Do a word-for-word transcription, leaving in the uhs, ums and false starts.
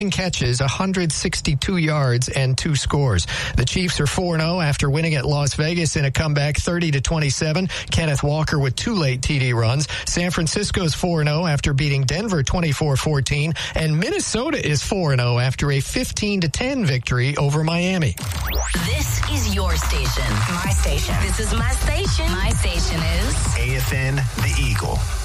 catches, one hundred sixty-two yards, and two scores. The Chiefs are four and oh after winning at Las Vegas in a comeback thirty to twenty-seven. Kenneth Walker with two late T D runs. San Francisco's four and oh after beating Denver twenty-four fourteen. And Minnesota is four and oh after a fifteen to ten victory over Miami. This is your station. My station. This is my station. My station is A F N The Eagle.